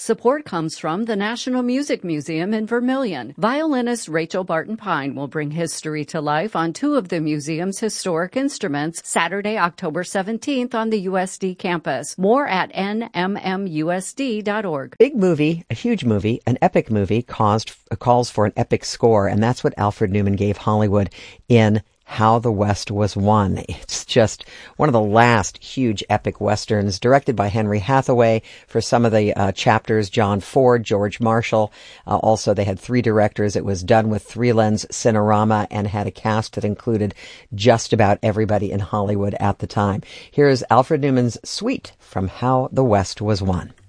Support comes from the National Music Museum in Vermilion. Violinist Rachel Barton Pine will bring history to life on two of the museum's historic instruments Saturday, October 17th on the USD campus. More at nmmusd.org. Big movie, a huge movie, an epic movie calls for an epic score, and that's what Alfred Newman gave Hollywood in How the West Was Won. It's just one of the last huge epic westerns, directed by Henry Hathaway. For some of the chapters, John Ford, George Marshall. Also, they had three directors. It was done with 3-lens Cinerama and had a cast that included just about everybody in Hollywood at the time. Here's Alfred Newman's Suite from How the West Was Won.